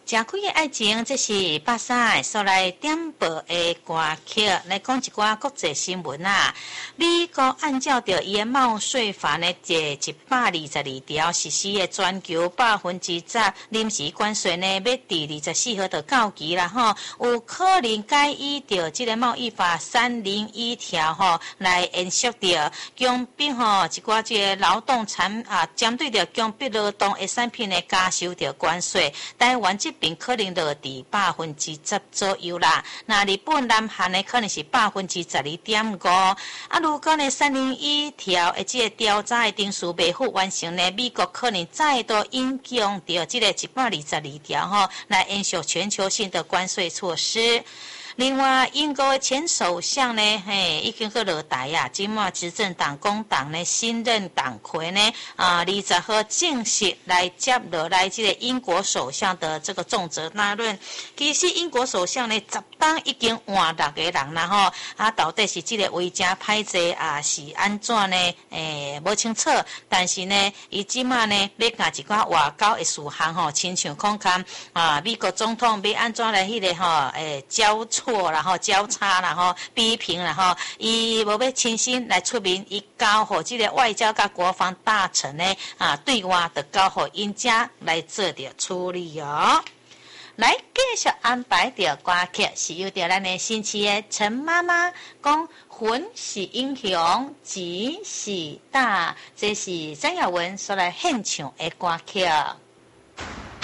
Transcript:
正开的爱情，这是巴萨所来点播的歌曲，来讲一寡国际新闻啊。美国按照着伊的贸税法呢，第122条实施的全球10%临时关税呢，要第24号就到期啦吼，有可能改依着这个贸易法301条吼来延续着强迫吼一寡这个劳动针对着强迫劳动的产品呢，加收着关税。台湾这边可能落伫10%左右啦。那日本、南韩呢，可能是12.5%。啊，如果呢301条的这个调查的定数未复完成呢，美国可能再度引用到这个122条吼，来延续全球性的关税措施。另外，英国的前首相呢，已经去落台啊。今麦执政党工党呢，新任党魁呢，20号正式来接落来这个英国首相的这个重责大任。其实英国首相呢，10当已经换6个人啦吼，到底是这个位置歹势啊，是安怎呢？无清楚。但是呢，伊今麦呢，要甲一寡外交的事项吼，亲像看看美国总统要安怎来迄个交错然后交叉然后批评然后伊无要亲身来出面，伊交互这个外交甲国防大臣呢对外就交互因家来做着处理哦。来继续安排着歌曲，是由着咱的新奇的陈妈妈讲魂是英雄，吉是大，这是张雅文所来献唱的歌曲。